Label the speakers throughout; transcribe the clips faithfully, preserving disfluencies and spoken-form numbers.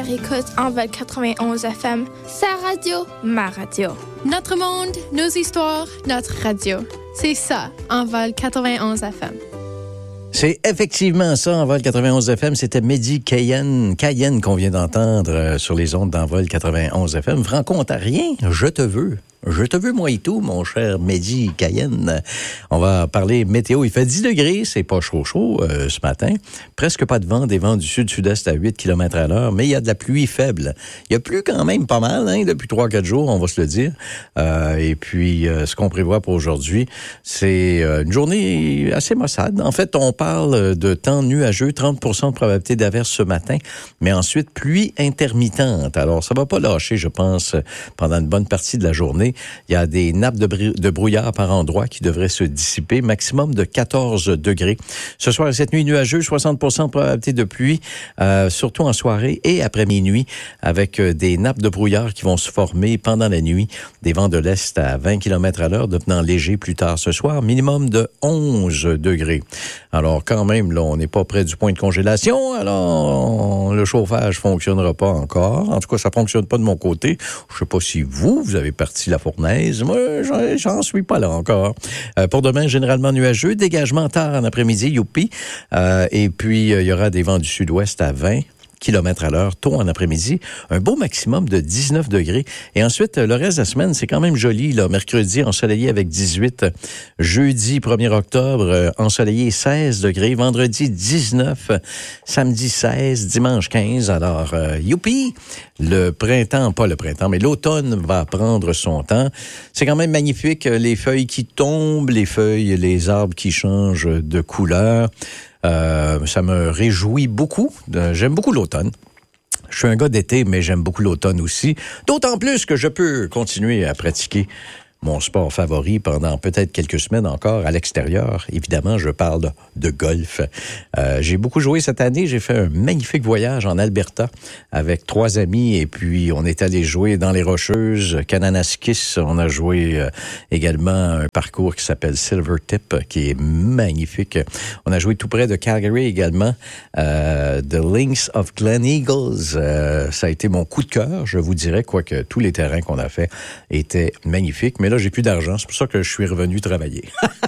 Speaker 1: écoute Envol quatre-vingt-onze F M. Sa radio, ma radio.
Speaker 2: Notre monde, nos histoires, notre radio. C'est ça, Envol quatre-vingt-onze F M.
Speaker 3: C'est effectivement ça, Envol quatre-vingt-onze F M. C'était Mehdi Cayenne, Cayenne qu'on vient d'entendre euh, sur les ondes d'Envol quatre-vingt-onze F M. Franco-ontarien, je te veux. Je te veux, moi et tout, mon cher Mehdi Cayenne. On va parler météo. Il fait dix degrés, c'est pas chaud chaud euh, ce matin. Presque pas de vent, des vents du sud-sud-est à huit kilomètres à l'heure, mais il y a de la pluie faible. Il y a plu quand même pas mal, hein, depuis trois quatre jours, on va se le dire. Euh, et puis, euh, ce qu'on prévoit pour aujourd'hui, c'est euh, une journée assez maussade. En fait, on parle de temps nuageux, trente pour cent de probabilité d'averse ce matin, mais ensuite, pluie intermittente. Alors, ça va pas lâcher, je pense, pendant une bonne partie de la journée. Il y a des nappes de, br- de brouillard par endroits qui devraient se dissiper, maximum de quatorze degrés. Ce soir et cette nuit nuageux, soixante pour cent de probabilité de pluie, euh, surtout en soirée et après minuit, avec euh, des nappes de brouillard qui vont se former pendant la nuit, des vents de l'est à vingt kilomètres à l'heure, devenant léger plus tard ce soir, minimum de onze degrés. Alors quand même, là, on n'est pas près du point de congélation, alors le chauffage fonctionnera pas encore. En tout cas, ça fonctionne pas de mon côté. Je sais pas si vous, vous avez parti la fournaise. Moi, j'en, j'en suis pas là encore. Euh, pour demain, généralement nuageux. Dégagement tard en après-midi, youpi. Euh, et puis, euh, il y aura des vents du sud-ouest à vingt kilomètres à l'heure, tôt en après-midi. Un beau maximum de dix-neuf degrés. Et ensuite, le reste de la semaine, c'est quand même joli. Là. Mercredi, ensoleillé avec dix-huit. Jeudi, premier octobre, ensoleillé seize degrés. Vendredi, dix-neuf. Samedi, seize. Dimanche, quinze. Alors, euh, youpi! Le printemps, pas le printemps, mais l'automne va prendre son temps. C'est quand même magnifique. Les feuilles qui tombent, les feuilles, les arbres qui changent de couleur. Euh, ça me réjouit beaucoup. J'aime beaucoup l'automne. Je suis un gars d'été, mais j'aime beaucoup l'automne aussi. D'autant plus que je peux continuer à pratiquer mon sport favori pendant peut-être quelques semaines encore à l'extérieur. Évidemment, je parle de, de golf. Euh, j'ai beaucoup joué cette année. J'ai fait un magnifique voyage en Alberta avec trois amis et puis on est allé jouer dans les Rocheuses, Kananaskis. On a joué euh, également un parcours qui s'appelle Silvertip, qui est magnifique. On a joué tout près de Calgary également, euh, The Links of Gleneagles. Euh, ça a été mon coup de cœur, je vous dirais, quoique tous les terrains qu'on a fait étaient magnifiques. Mais là, j'ai plus d'argent. C'est pour ça que je suis revenu travailler.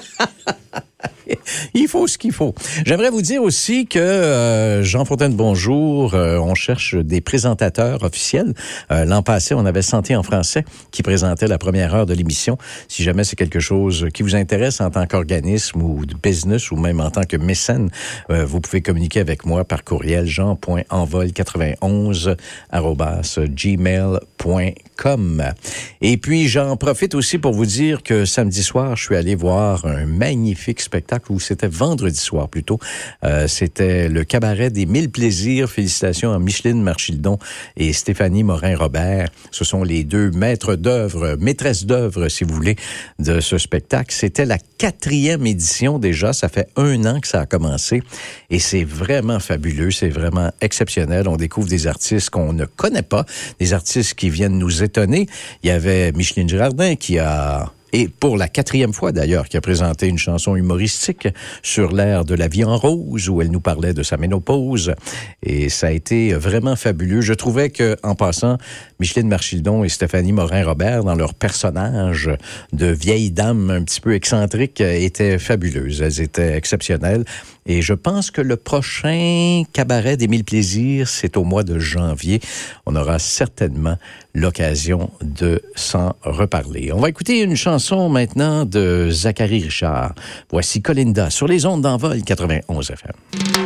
Speaker 3: Il faut ce qu'il faut. J'aimerais vous dire aussi que euh, Jean Fontaine, bonjour. Euh, on cherche des présentateurs officiels. Euh, l'an passé, on avait Santé en français qui présentait la première heure de l'émission. Si jamais c'est quelque chose qui vous intéresse en tant qu'organisme ou de business ou même en tant que mécène, euh, vous pouvez communiquer avec moi par courriel jean point envol quatre-vingt-onze arobase gmail point com. Et puis, j'en profite aussi pour vous dire que samedi soir, je suis allé voir un magnifique spectacle ou c'était vendredi soir plutôt. Euh, c'était le cabaret des Mille Plaisirs. Félicitations à Micheline Marchildon et Stéphanie Morin-Robert. Ce sont les deux maîtres d'œuvre, maîtresses d'œuvre, si vous voulez, de ce spectacle. C'était la quatrième édition déjà. Ça fait un an que ça a commencé et c'est vraiment fabuleux. C'est vraiment exceptionnel. On découvre des artistes qu'on ne connaît pas, des artistes qui viennent nous étonner. Il y avait Micheline Girardin qui a... Et pour la quatrième fois, d'ailleurs, qui a présenté une chanson humoristique sur l'air de La vie en rose, où elle nous parlait de sa ménopause. Et ça a été vraiment fabuleux. Je trouvais que, en passant, Micheline Marchildon et Stéphanie Morin-Robert, dans leur personnage de vieille dame un petit peu excentrique, étaient fabuleuses. Elles étaient exceptionnelles. Et je pense que le prochain cabaret des Mille Plaisirs, c'est au mois de janvier. On aura certainement l'occasion de s'en reparler. On va écouter une chanson maintenant de Zachary Richard. Voici Colinda sur les ondes d'Envol quatre-vingt-onze F M.